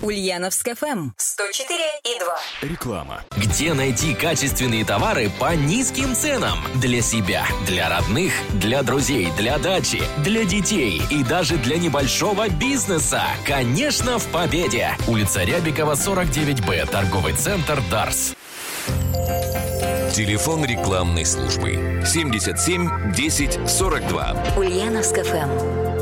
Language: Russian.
Ульяновск ФМ 104,2. Реклама. Где найти качественные товары по низким ценам? Для себя, для родных, для друзей, для дачи, для детей и даже для небольшого бизнеса. Конечно, в Победе. Улица Рябикова, 49Б. Торговый центр «Дарс». Телефон рекламной службы 77 10 42. Ульяновск ФМ.